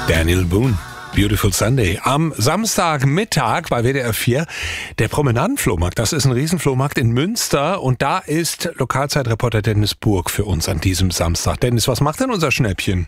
Daniel Boone. Beautiful Sunday. Am Samstagmittag bei WDR 4 der Promenadenflohmarkt. Das ist ein Riesenflohmarkt in Münster und da ist Lokalzeitreporter Dennis Burg für uns an diesem Samstag. Dennis, was macht denn unser Schnäppchen?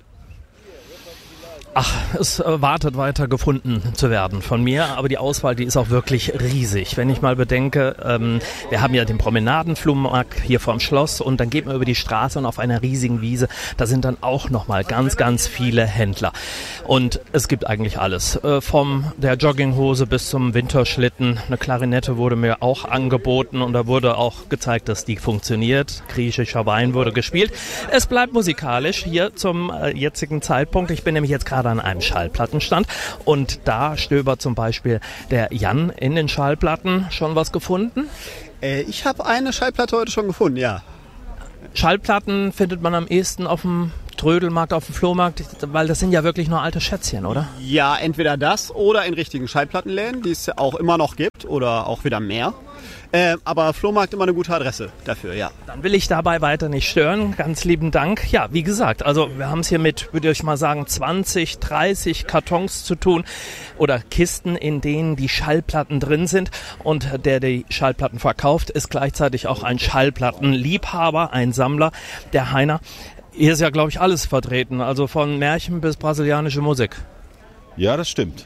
Ach, es wartet weiter gefunden zu werden von mir, aber die Auswahl, die ist auch wirklich riesig. Wenn ich mal bedenke, wir haben ja den Promenadenflohmarkt hier vorm Schloss und dann geht man über die Straße und auf einer riesigen Wiese, da sind dann auch nochmal ganz, ganz viele Händler. Und es gibt eigentlich alles, vom der Jogginghose bis zum Winterschlitten. Eine Klarinette wurde mir auch angeboten und da wurde auch gezeigt, dass die funktioniert. Griechischer Wein wurde gespielt. Es bleibt musikalisch hier zum jetzigen Zeitpunkt. Ich bin nämlich jetzt gerade an einem Schallplattenstand und da stöbert zum Beispiel der Jan in den Schallplatten. Schon was gefunden? Ich habe eine Schallplatte heute schon gefunden, ja. Schallplatten findet man am ehesten auf dem Trödelmarkt, auf dem Flohmarkt, weil das sind ja wirklich nur alte Schätzchen, oder? Ja, entweder das oder in richtigen Schallplattenläden, die es auch immer noch gibt oder auch wieder mehr. Aber Flohmarkt immer eine gute Adresse dafür, ja. Dann will ich dabei weiter nicht stören. Ganz lieben Dank. Ja, wie gesagt, also wir haben es hier mit, würde ich mal sagen, 20, 30 Kartons zu tun oder Kisten, in denen die Schallplatten drin sind. Und der die Schallplatten verkauft, ist gleichzeitig auch ein Schallplattenliebhaber, ein Sammler, der Heiner. Hier ist ja, glaube ich, alles vertreten, also von Märchen bis brasilianische Musik. Ja, das stimmt.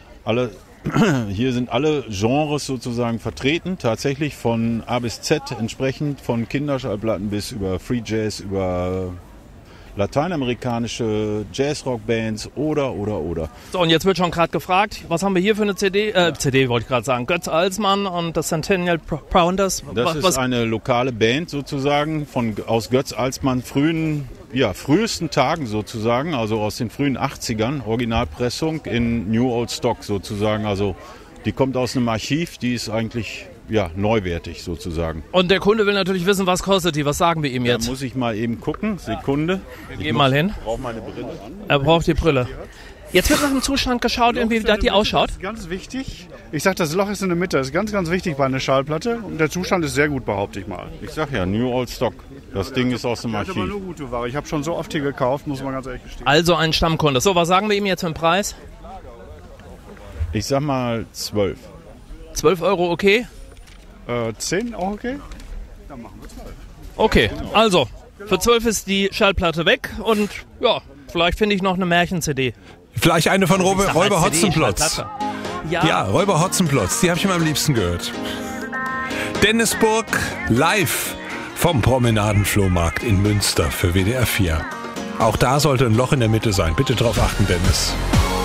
Hier sind alle Genres sozusagen vertreten, tatsächlich von A bis Z entsprechend, von Kinderschallplatten bis über Free Jazz, über lateinamerikanische Jazzrock-Bands oder. So, und jetzt wird schon gerade gefragt, was haben wir hier für eine CD? CD wollte ich gerade sagen, Götz Alsmann und das Centennial Pounders. Das ist eine lokale Band sozusagen aus Götz Alsmann frühesten Tagen sozusagen, also aus den frühen 80ern, Originalpressung in New Old Stock sozusagen. Also die kommt aus einem Archiv, die ist eigentlich neuwertig sozusagen. Und der Kunde will natürlich wissen, was kostet die, was sagen wir ihm jetzt? Da muss ich mal eben gucken, Sekunde. Geh mal hin. Ich brauche meine Brille. Er braucht die Brille. Jetzt wird nach dem Zustand geschaut, wie die ausschaut. Das ist ganz wichtig. Ich sag, das Loch ist in der Mitte. Das ist ganz, ganz wichtig bei einer Schallplatte. Und der Zustand ist sehr gut, behaupte ich mal. Ich sag ja, New Old Stock. Das Ding ist aus dem Archiv. Das ist aber nur gute Ware. Ich habe schon so oft hier gekauft, muss man ganz ehrlich gestehen. Also ein Stammkunde. So, was sagen wir ihm jetzt für den Preis? Ich sag mal 12. 12 Euro, okay? 10 auch okay? Dann machen wir 12. Okay, also für 12 ist die Schallplatte weg und ja, vielleicht finde ich noch eine Märchen-CD. Vielleicht eine von Räuber Hotzenplotz. Ja, Räuber Hotzenplotz, die habe ich immer am liebsten gehört. Dennis Burg live vom Promenadenflohmarkt in Münster für WDR 4. Auch da sollte ein Loch in der Mitte sein. Bitte drauf achten, Dennis.